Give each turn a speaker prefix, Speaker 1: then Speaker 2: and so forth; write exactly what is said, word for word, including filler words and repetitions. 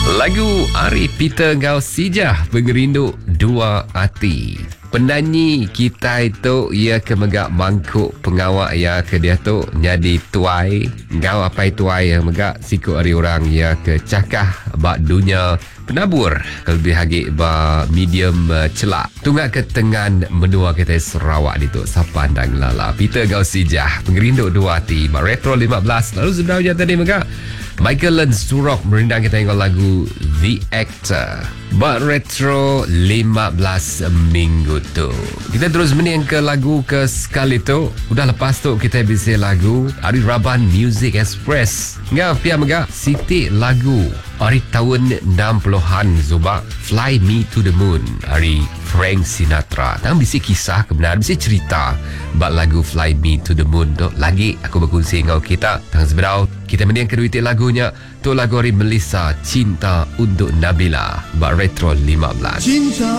Speaker 1: Lagu Ari Peter Gausijah Pengerinduk Dua Hati. Penyanyi kita itu ia ke megak mangkuk pengawak ya ke dia tu jadi tuai ngau apa tuai yang megak sikut hari orang ya ke cakah bak dunia penabur kelebih hagi ba medium uh, celak tunggak ke tengan menua kita Sarawak itu sapandang lala Peter Gausijah Pengerinduk Dua Hati ba Retro lima belas. Lalu sebenarnya tadi megak Michael Surok merendang kita tengok lagu The Actor ba Retro lima belas minggu tu. Kita terus mening ke lagu ke sekali tu. Udah lepas tu kita bisa lagu Ari Raban Music Express. Ngah pia mega Siti lagu Ari tahun enam puluhan Zuba Fly Me to the Moon Ari Frank Sinatra. Tang bisa kisah kebenaran, bisa cerita bak lagu Fly Me to the Moon tu. Lagi aku berkongsi dengan kita tang sebenarnya kita mening ke duit lagunya tu lagu Ari Melissa Cinta untuk Nabila bak Retro lima belas.
Speaker 2: Cinta